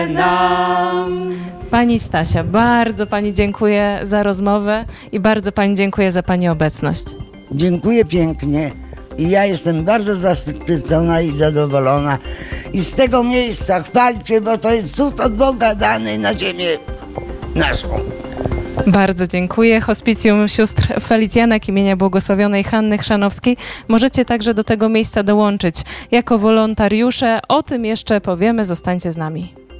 nam. Pani Stasia, bardzo Pani dziękuję za rozmowę i bardzo Pani dziękuję za Pani obecność. Dziękuję pięknie i ja jestem bardzo zaszczycona i zadowolona. I z tego miejsca chwalcie, bo to jest cud od Boga dany na ziemię naszą. Bardzo dziękuję. Hospicjum Sióstr Felicjanek imienia błogosławionej Hanny Chrzanowskiej. Możecie także do tego miejsca dołączyć jako wolontariusze. O tym jeszcze powiemy. Zostańcie z nami.